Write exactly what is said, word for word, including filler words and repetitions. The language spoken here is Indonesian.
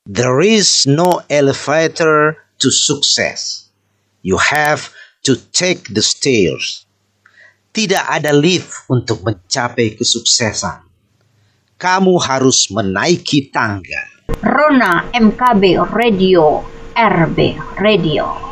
There is no elevator to success. You have to take the stairs. Tidak ada lift untuk mencapai kesuksesan. Kamu harus menaiki tangga. Rona M K B Radio, R B Radio.